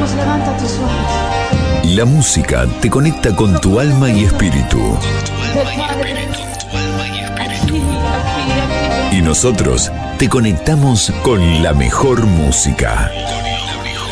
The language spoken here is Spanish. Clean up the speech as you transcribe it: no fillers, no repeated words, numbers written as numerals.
Vamos, levanta tus manos. La música te conecta con tu alma y espíritu. Y nosotros te conectamos con la mejor música.